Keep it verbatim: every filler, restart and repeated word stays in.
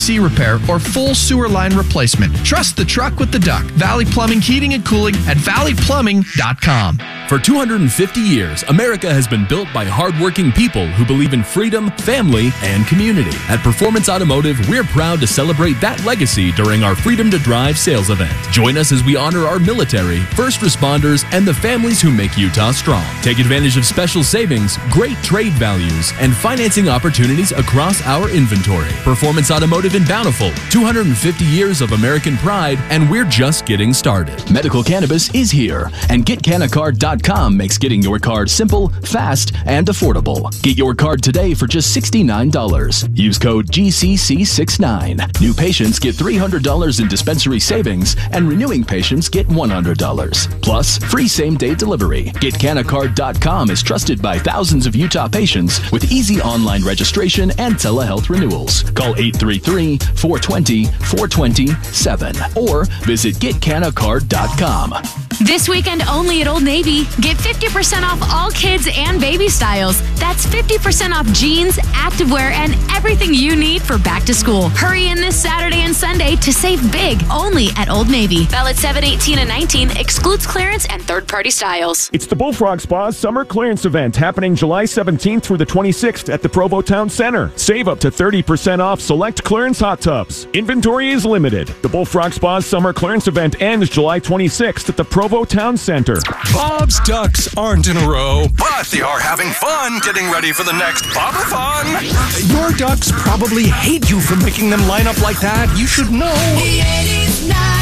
C repair, or full sewer line replacement. Trust the truck with the duck. Valley Plumbing Heating and Cooling at valley plumbing dot com. For two hundred fifty years, America has been built by hardworking people who believe in freedom, family, and community. At Performance Automotive, we're proud to celebrate that legacy during our Freedom to Drive sales event. Join us as we honor our military, first responders, and the families who make Utah strong. Take advantage of special savings, great trade values, and financing opportunities across our inventory. Performance Automotive in Bountiful, two hundred fifty years of American pride, and we're just getting started. Medical cannabis is here, and get canna card dot com makes getting your card simple, fast, and affordable. Get your card today for just sixty-nine dollars. Use code G C C sixty-nine. New patients get three hundred dollars in dispensary savings, and renewing patients get one hundred dollars. Plus, free same-day delivery. get canna card dot com is trusted by thousands of Utah patients with easy online registration and telehealth renewals. Call eight three three, four two zero, four two seven or visit get canna card dot com. This weekend only at Old Navy. Get fifty percent off all kids and baby styles. That's fifty percent off jeans, activewear, and everything you need for back to school. Hurry in this Saturday and Sunday to save big only at Old Navy. Valid seven eighteen and nineteen, excludes clearance and third-party styles. It's the Bullfrog Spa's summer clearance event happening July seventeenth through the twenty-sixth at the Provo Town Center. Save up to thirty percent off select clearance hot tubs. Inventory is limited. The Bullfrog Spa's summer clearance event ends July twenty-sixth at the Provo Town Center. Bob's Ducks aren't in a row, but they are having fun getting ready for the next Bob-a-thon. Your ducks probably hate you for making them line up like that. You should know. The eighties, nineties.